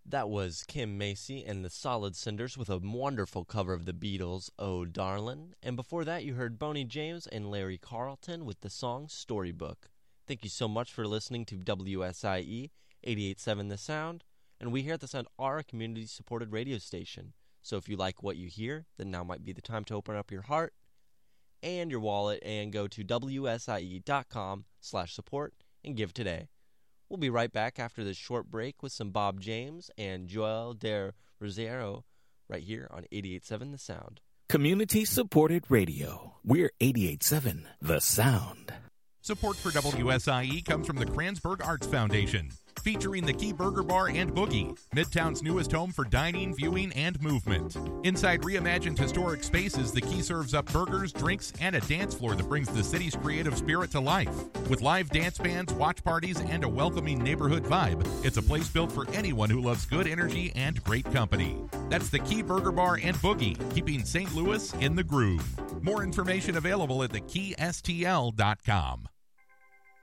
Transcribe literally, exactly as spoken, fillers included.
That was Kim Macy and the Solid Cinders with a wonderful cover of the Beatles' Oh Darlin'. And before that, you heard Boney James and Larry Carlton with the song Storybook. Thank you so much for listening to W S I E eighty-eight point seven The Sound. And we here at The Sound are a community-supported radio station. So if you like what you hear, then now might be the time to open up your heart and your wallet and go to W S I E dot com slash support and give today. We'll be right back after this short break with some Bob James and Joel de Rosero right here on eighty-eight point seven The Sound. Community-supported radio. We're eighty-eight point seven The Sound. Support for W S I E comes from the Kranzberg Arts Foundation, featuring the Key Burger Bar and Boogie, Midtown's newest home for dining, viewing, and movement. Inside reimagined historic spaces, the Key serves up burgers, drinks, and a dance floor that brings the city's creative spirit to life. With live dance bands, watch parties, and a welcoming neighborhood vibe, it's a place built for anyone who loves good energy and great company. That's the Key Burger Bar and Boogie, keeping Saint Louis in the groove. More information available at the key S T L dot com.